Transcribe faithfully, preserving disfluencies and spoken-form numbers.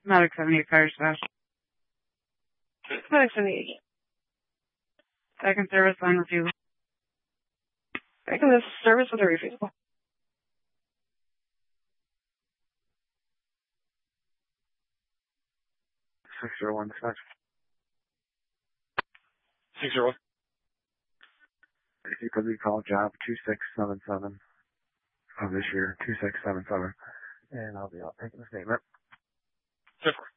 Medic seventy-eight Fire Dispatch. Medic seventy-eight. Second service line refusal. Second service with a refusal. six zero one dispatch. six zero one. If you could recall job two six seven seven of this year, two six seven seven, and I'll be out taking the statement. Different.